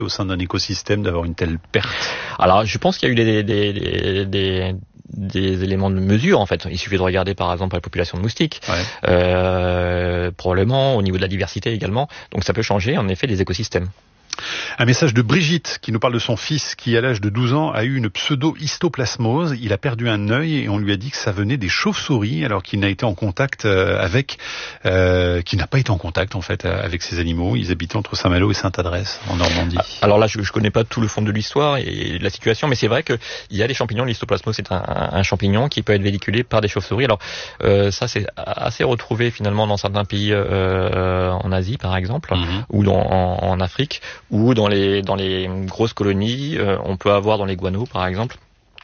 au sein d'un écosystème d'avoir une telle perte? Alors, je pense qu'il y a eu des éléments de mesure, en fait. Il suffit de regarder, par exemple, la population de moustiques. Probablement, au niveau de la diversité également. Donc, ça peut changer, en effet, les écosystèmes. Un message de Brigitte qui nous parle de son fils qui, à l'âge de 12 ans, a eu une pseudo-histoplasmose. Il a perdu un œil et on lui a dit que ça venait des chauves-souris alors qu'il n'a été en contact qu'il n'a pas été en contact en fait avec ces animaux. Ils habitaient entre Saint-Malo et Sainte-Adresse en Normandie. Alors là, je connais pas tout le fond de l'histoire et de la situation, mais c'est vrai que il y a des champignons. L'histoplasmose, c'est un champignon qui peut être véhiculé par des chauves-souris. Alors ça, c'est assez retrouvé finalement dans certains pays en Asie, par exemple, ou en Afrique, ou dans les grosses colonies. On peut avoir dans les guanos, par exemple,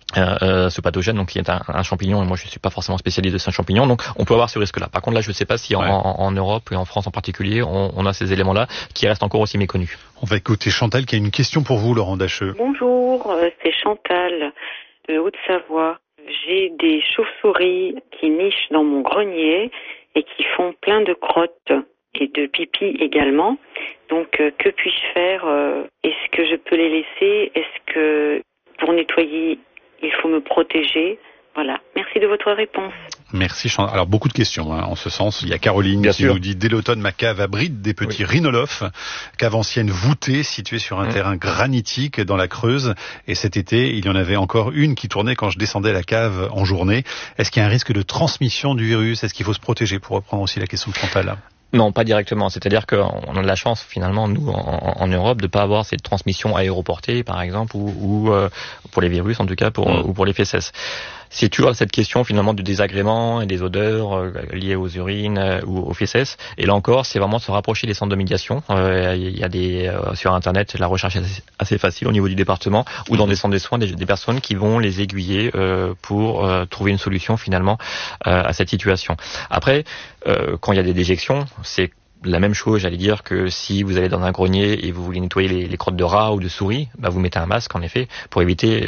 ce pathogène, donc qui est un champignon, et moi je suis pas forcément spécialiste de ce champignon, donc on peut avoir ce risque-là. Par contre là, je ne sais pas si en Europe et en France en particulier, on a ces éléments-là qui restent encore aussi méconnus. On va écouter Chantal qui a une question pour vous, Laurent Dacheux. Bonjour, c'est Chantal de Haute-Savoie. J'ai des chauves-souris qui nichent dans mon grenier et qui font plein de crottes et de pipi également. Donc, que puis-je faire? Est-ce que je peux les laisser? Est-ce que pour nettoyer, il faut me protéger? Voilà. Merci de votre réponse. Merci Chantal. Alors beaucoup de questions en ce sens. Il y a Caroline qui nous dit dès l'automne ma cave abrite des petits rhinolophes, cave ancienne voûtée située sur un terrain granitique dans la Creuse. Et cet été, il y en avait encore une qui tournait quand je descendais la cave en journée. Est-ce qu'il y a un risque de transmission du virus? Est-ce qu'il faut se protéger, pour reprendre aussi la question de Chantal? Non, pas directement. C'est-à-dire qu'on a de la chance, finalement, nous, en Europe, de pas avoir cette transmission aéroportée, par exemple, ou pour les virus, en tout cas, ou pour les fesses. C'est toujours cette question, finalement, du désagrément et des odeurs liées aux urines ou aux fesses. Et là encore, c'est vraiment se rapprocher des centres de médiation. Il y a sur Internet, la recherche est assez facile au niveau du département, ou dans des centres de soins, des personnes qui vont les aiguiller pour trouver une solution, finalement, à cette situation. Après, quand il y a des déjections, c'est la même chose, j'allais dire, que si vous allez dans un grenier et vous voulez nettoyer les crottes de rats ou de souris, vous mettez un masque, en effet, pour éviter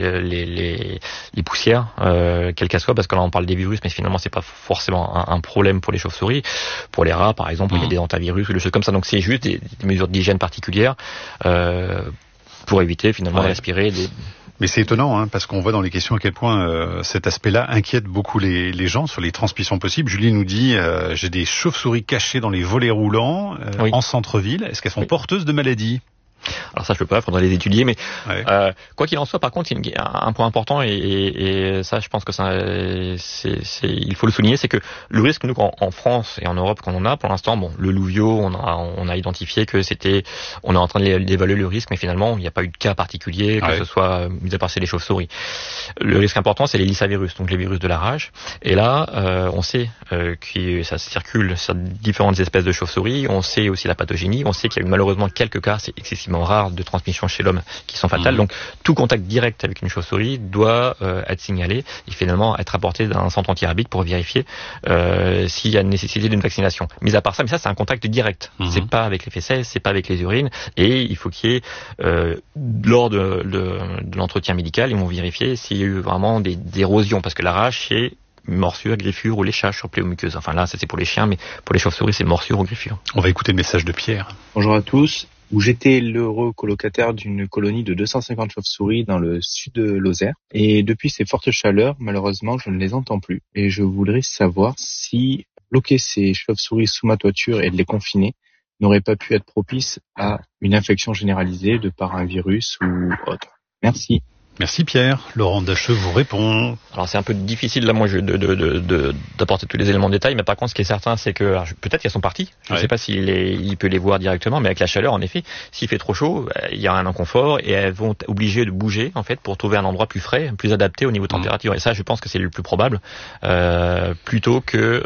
les poussières, quelles qu'elles soient, parce que là on parle des virus, mais finalement c'est pas forcément un problème pour les chauves-souris. Pour les rats, par exemple, il y a des antivirus ou des choses comme ça, donc c'est juste des mesures d'hygiène particulières pour éviter finalement de respirer des... Mais c'est étonnant, parce qu'on voit dans les questions à quel point cet aspect-là inquiète beaucoup les gens sur les transmissions possibles. Julie nous dit, j'ai des chauves-souris cachées dans les volets roulants en centre-ville. Est-ce qu'elles sont porteuses de maladies? Alors ça, je peux pas, il faudrait les étudier, mais quoi qu'il en soit, par contre, il y a un point important et ça, je pense que il faut le souligner, c'est que le risque, nous, en France et en Europe, qu'on a pour l'instant, le Louvio, on a identifié que on est en train d'évaluer le risque, mais finalement, il n'y a pas eu de cas particulier, que ce soit mis à part c'est les chauves-souris. Le risque important, c'est les lissavirus, donc les virus de la rage. Et là, on sait que ça circule sur différentes espèces de chauves-souris. On sait aussi la pathogénie. On sait qu'il y a eu malheureusement quelques cas, c'est excessivement rares, de transmission chez l'homme qui sont fatales. Donc tout contact direct avec une chauve-souris doit être signalé et finalement être apporté dans un centre antirabique pour vérifier s'il y a une nécessité d'une vaccination. Mais à part ça, c'est un contact direct. C'est pas avec les fesses, c'est pas avec les urines, et il faut qu'il y ait lors de l'entretien médical, ils vont vérifier s'il y a eu vraiment des érosions, parce que la rage, c'est morsure, griffure ou léchage sur plaie ou muqueuse. Enfin là, ça c'est pour les chiens, mais pour les chauves-souris, c'est morsure ou griffure. On va écouter le message de Pierre. Bonjour à tous. Où j'étais l'heureux colocataire d'une colonie de 250 chauves-souris dans le sud de Lozère. Et depuis ces fortes chaleurs, malheureusement, je ne les entends plus. Et je voudrais savoir si bloquer ces chauves-souris sous ma toiture et de les confiner n'aurait pas pu être propice à une infection généralisée de par un virus ou autre. Merci. Merci Pierre. Laurent Dacheux vous répond. Alors c'est un peu difficile là, moi, d'apporter tous les éléments de détail, mais par contre, ce qui est certain, c'est que peut-être qu'elles sont parties. Je ne sais pas il peut les voir directement, mais avec la chaleur, en effet, s'il fait trop chaud, il y a un inconfort et elles vont être obligées de bouger en fait pour trouver un endroit plus frais, plus adapté au niveau température. Et ça, je pense que c'est le plus probable, plutôt que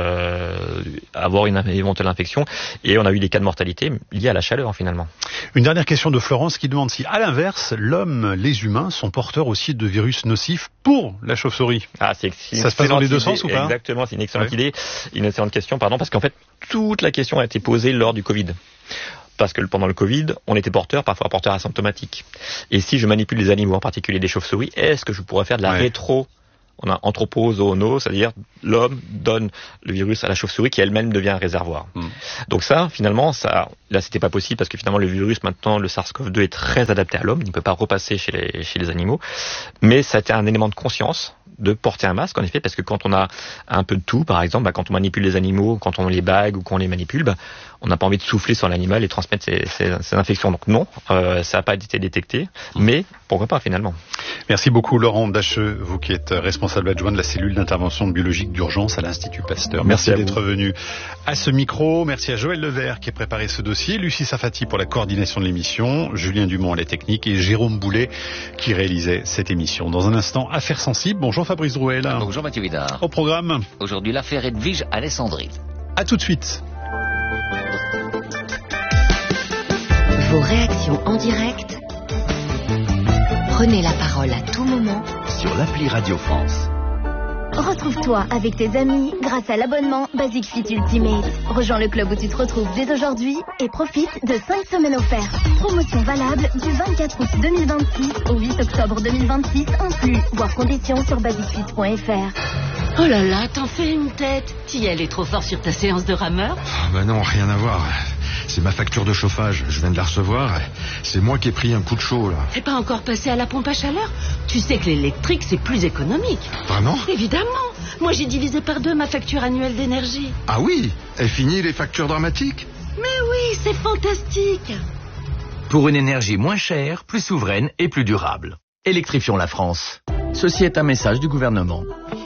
avoir une éventuelle infection. Et on a eu des cas de mortalité liés à la chaleur finalement. Une dernière question de Florence qui demande si, à l'inverse, l'homme, les humains sont porteurs aussi de virus nocifs pour la chauve-souris. Ça se passe dans les deux sens ou pas? Exactement, c'est une excellente idée, une excellente question, parce qu'en fait, toute la question a été posée lors du Covid. Parce que pendant le Covid, on était parfois porteur asymptomatique. Et si je manipule des animaux, en particulier des chauves-souris, est-ce que je pourrais faire de la on a anthropo-zoono, c'est-à-dire l'homme donne le virus à la chauve-souris qui elle-même devient un réservoir. Donc ça, finalement, là c'était pas possible parce que finalement le virus, maintenant le SARS-CoV-2 est très adapté à l'homme, il ne peut pas repasser chez les animaux, mais ça a été un élément de conscience de porter un masque, en effet, parce que quand on a un peu de tout, par exemple, quand on manipule les animaux, quand on les bague ou qu'on les manipule, on n'a pas envie de souffler sur l'animal et transmettre ces infections. Donc non, ça n'a pas été détecté, mais pourquoi pas finalement. Merci beaucoup Laurent Dacheux, vous qui êtes responsable adjoint de la cellule d'intervention biologique d'urgence à l'Institut Pasteur. Merci d'être venu à ce micro. Merci à Joël Levert qui a préparé ce dossier, Lucie Safati pour la coordination de l'émission, Julien Dumont à la technique et Jérôme Boulet qui réalisait cette émission. Dans un instant, Affaires sensibles. Bonjour Fabrice Drouel. Bonjour Mathieu Vidard. Au programme. Aujourd'hui, l'affaire Edwige Alessandri. À tout de suite. Vos réactions en direct. Prenez la parole à tout moment sur l'appli Radio France. Retrouve-toi avec tes amis grâce à l'abonnement Basic Fit Ultimate. Rejoins le club où tu te retrouves dès aujourd'hui et profite de 5 semaines offertes. Promotion valable du 24 août 2026 au 8 octobre 2026 inclus. Voir conditions sur basicfit.fr. Oh là là, t'en fais une tête. T'y es allé trop fort sur ta séance de rameur? Non, rien à voir. C'est ma facture de chauffage, je viens de la recevoir. C'est moi qui ai pris un coup de chaud, là. T'es pas encore passé à la pompe à chaleur? Tu sais que l'électrique, c'est plus économique. Vraiment? Évidemment. Moi, j'ai divisé par 2 ma facture annuelle d'énergie. Ah oui? Et fini les factures dramatiques? Mais oui, c'est fantastique. Pour une énergie moins chère, plus souveraine et plus durable. Électrifions la France. Ceci est un message du gouvernement.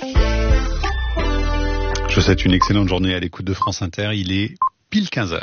Je vous souhaite une excellente journée à l'écoute de France Inter. Il est pile 15h.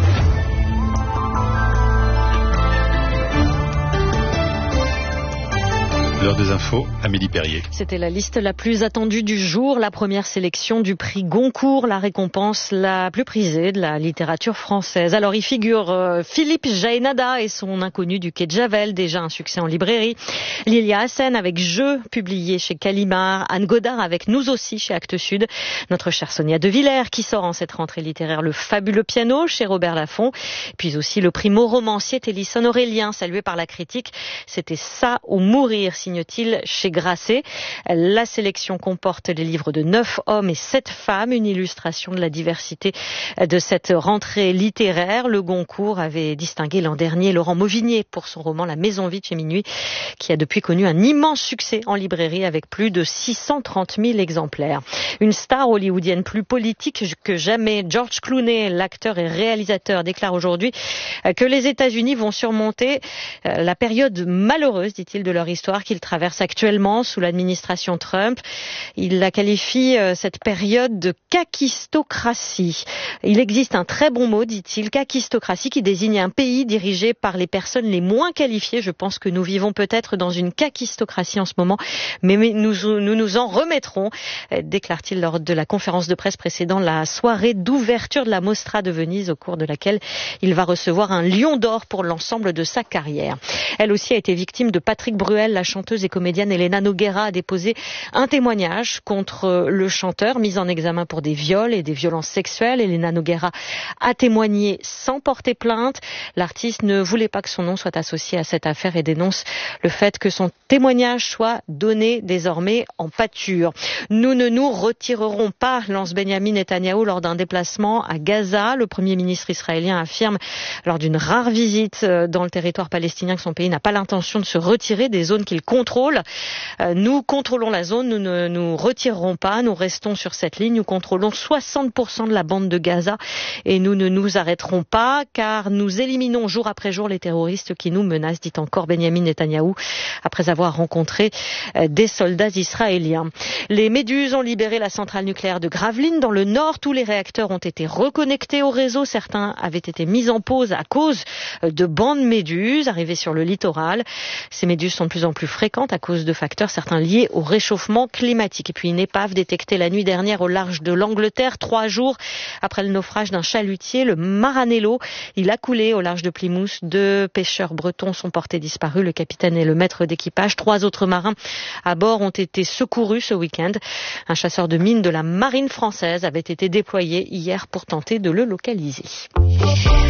L'heure des infos, Amélie Perrier. C'était la liste la plus attendue du jour, la première sélection du prix Goncourt, la récompense la plus prisée de la littérature française. Alors y figure Philippe Jaénada et son Inconnu du quai de Javel, déjà un succès en librairie. Lilia Hassen avec Je, publié chez Gallimard. Anne Godard avec Nous aussi chez Actes Sud. Notre chère Sonia De Villers qui sort en cette rentrée littéraire Le Fabuleux Piano chez Robert Laffont. Puis aussi le prix Mot romancier Télisson Aurélien, salué par la critique. C'était Ça ou mourir, signe-t-il chez Grasset. La sélection comporte les livres de 9 hommes et 7 femmes, une illustration de la diversité de cette rentrée littéraire. Le Goncourt avait distingué l'an dernier Laurent Mauvigné pour son roman La Maison vide chez minuit, qui a depuis connu un immense succès en librairie avec plus de 630 000 exemplaires. Une star hollywoodienne plus politique que jamais, George Clooney, l'acteur et réalisateur, déclare aujourd'hui que les États-Unis vont surmonter la période malheureuse, dit-il, de leur histoire qu'ils traversent actuellement sous l'administration Trump. Il la qualifie, cette période, de kakistocratie. Il existe un très bon mot, dit-il, kakistocratie, qui désigne un pays dirigé par les personnes les moins qualifiées. Je pense que nous vivons peut-être dans une kakistocratie en ce moment, mais nous en remettrons, déclare-t-il lors de la conférence de presse précédant la soirée d'ouverture de la Mostra de Venise, au cours de laquelle il va recevoir un lion d'or pour l'ensemble de sa carrière. Elle aussi a été victime de Patrick Bruel. La chanteuse et comédienne Elena Nogueira a déposé un témoignage contre le chanteur, mis en examen pour des viols et des violences sexuelles. Elena Nogueira a témoigné sans porter plainte. L'artiste ne voulait pas que son nom soit associé à cette affaire et dénonce le fait que son témoignage soit donné désormais en pâture. Nous ne nous retirerons pas, lance Benyamin Netanyahou lors d'un déplacement à Gaza. Le Premier ministre israélien affirme lors d'une rare visite dans le territoire palestinien que son pays n'a pas l'intention de se retirer des zones qu'il contrôle. Nous contrôlons la zone, nous ne nous retirerons pas, nous restons sur cette ligne, nous contrôlons 60% de la bande de Gaza et nous ne nous arrêterons pas car nous éliminons jour après jour les terroristes qui nous menacent, dit encore Benyamin Netanyahou après avoir rencontré des soldats israéliens. Les Méduses ont libéré la centrale nucléaire de Gravelines dans le nord. Tous les réacteurs ont été reconnectés au réseau. Certains avaient été mis en pause à cause de bandes méduses arrivées sur le littoral. Ces méduses sont de plus en plus fréquentes à cause de facteurs certains liés au réchauffement climatique. Et puis une épave détectée la nuit dernière au large de l'Angleterre, 3 jours après le naufrage d'un chalutier, le Maranello. Il a coulé au large de Plymouth. 2 pêcheurs bretons sont portés disparus, le capitaine et le maître d'équipage. 3 autres marins à bord ont été secourus ce week-end. Un chasseur de mines de la marine française avait été déployé hier pour tenter de le localiser.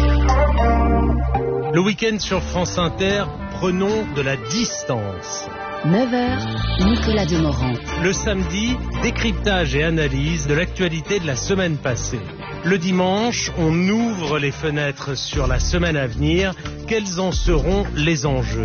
Le week-end sur France Inter, prenons de la distance. 9h, Nicolas Demorand. Le samedi, décryptage et analyse de l'actualité de la semaine passée. Le dimanche, on ouvre les fenêtres sur la semaine à venir. Quels en seront les enjeux ?